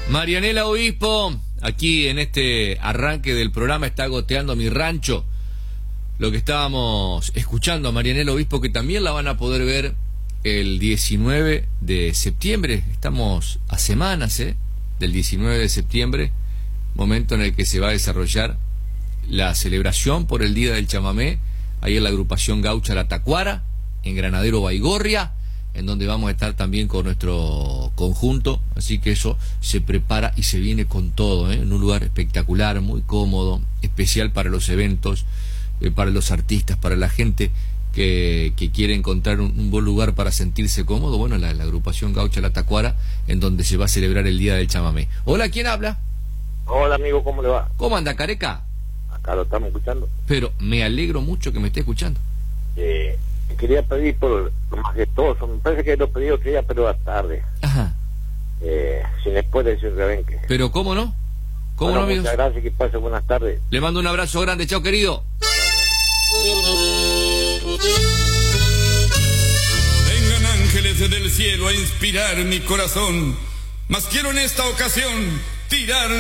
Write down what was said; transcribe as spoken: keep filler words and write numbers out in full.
Marianela Obispo, aquí en este arranque del programa está goteando mi rancho. Lo que estábamos escuchando a Marianela Obispo, que también la van a poder ver el diecinueve de septiembre. Estamos a semanas, ¿eh? Del diecinueve de septiembre, momento en el que se va a desarrollar la celebración por el Día del Chamamé, ahí en la agrupación gaucha La Tacuara, en Granadero Baigorria, en donde vamos a estar también con nuestro conjunto, así que eso se prepara y se viene con todo, ¿eh? En un lugar espectacular, muy cómodo, especial para los eventos, eh, para los artistas, para la gente que, que quiere encontrar un, un buen lugar para sentirse cómodo. Bueno, la, la agrupación gaucha La Tacuara, en donde se va a celebrar el Día del Chamamé. Hola, ¿quién habla? Hola, amigo, ¿cómo le va? ¿Cómo anda, Careca? Acá lo estamos escuchando. Pero me alegro mucho que me esté escuchando. Eh, quería pedir por lo majestuoso, me parece que lo pedí otro día, pero a tarde. Ajá. Eh, si les puede decir Rebenque. Pero ¿cómo no? ¿Cómo Bueno, no, amigos? muchas gracias, que pase buenas tardes. Le mando un abrazo grande, chao, querido. Vengan ángeles del cielo a inspirar mi corazón, mas quiero en esta ocasión tirar